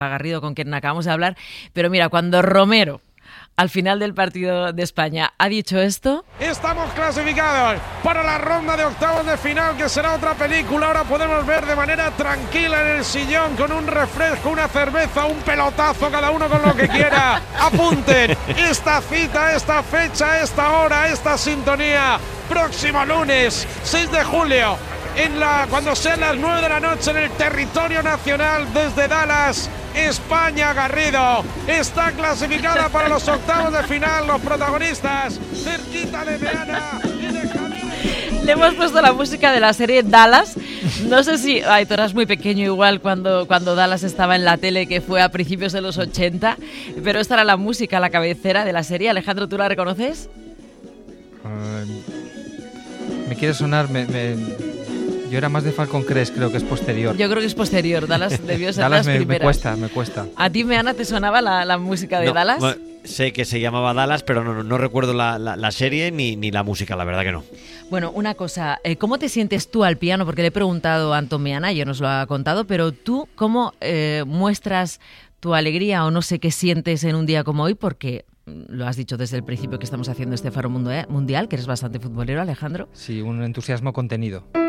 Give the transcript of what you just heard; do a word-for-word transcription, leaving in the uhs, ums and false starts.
Garrido, con quien acabamos de hablar, pero mira, cuando Romero, al final del partido de España, ha dicho esto... Estamos clasificados para la ronda de octavos de final, que será otra película. Ahora podemos ver de manera tranquila en el sillón, con un refresco, una cerveza, un pelotazo, cada uno con lo que quiera. Apunten esta cita, esta fecha, esta hora, esta sintonía. Próximo lunes, seis de julio, en la, cuando sean las nueve de la noche, en el territorio nacional, desde Dallas, España. Garrido está clasificada para los octavos de final. Los protagonistas cerquita de Meana y de Javier. Le hemos puesto la música de la serie Dallas. No sé si... Ay, tú eras muy pequeño igual cuando, cuando Dallas estaba en la tele, que fue a principios de los ochenta, pero esta era la música, la cabecera de la serie. Alejandro, ¿tú la reconoces? Uh, me quiere sonar... Me, me... Yo era más de Falcon Crest, creo que es posterior. Yo creo que es posterior. Dallas debió ser Dallas las me, primeras. me cuesta, me cuesta. ¿A ti, Meana, te sonaba la, la música de no, Dallas? Bueno, sé que se llamaba Dallas, pero no, no, no recuerdo la, la, la serie ni, ni la música, la verdad que no. Bueno, una cosa, eh, ¿cómo te sientes tú al piano? Porque le he preguntado a Antón Meana, yo nos lo ha contado, pero tú, ¿cómo eh, muestras tu alegría o no sé qué sientes en un día como hoy? Porque... lo has dicho desde el principio que estamos haciendo este Faro Mundial, que eres bastante futbolero, Alejandro. Sí, un entusiasmo contenido.